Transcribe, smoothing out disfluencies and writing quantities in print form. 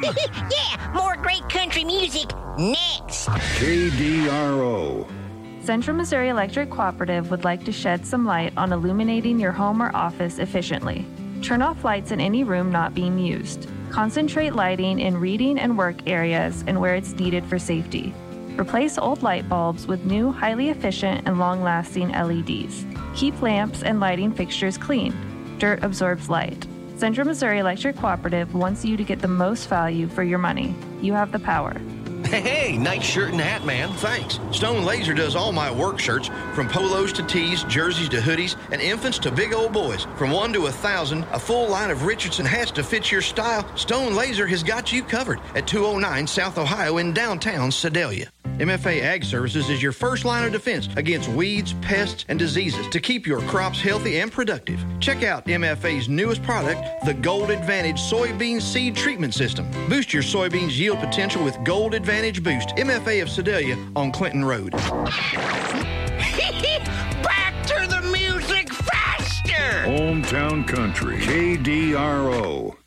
Yeah, more great country music next. KDRO. Central Missouri Electric Cooperative would like to shed some light on illuminating your home or office efficiently. Turn off lights in any room not being used. Concentrate lighting in reading and work areas and where it's needed for safety. Replace old light bulbs with new, highly efficient and long-lasting LEDs. Keep lamps and lighting fixtures clean. Dirt absorbs light. Central Missouri Electric Cooperative wants you to get the most value for your money. You have the power. Hey, nice shirt and hat, man. Thanks. Stone Laser does all my work shirts, from polos to tees, jerseys to hoodies, and infants to big old boys. From 1 to 1,000, a full line of Richardson hats to fit your style. Stone Laser has got you covered at 209 South Ohio in downtown Sedalia. MFA Ag Services is your first line of defense against weeds, pests, and diseases to keep your crops healthy and productive. Check out MFA's newest product, the Gold Advantage Soybean Seed Treatment System. Boost your soybeans yield potential with Gold Advantage Boost. MFA of Sedalia on Clinton Road. Back to the music faster! Hometown Country. KDRO.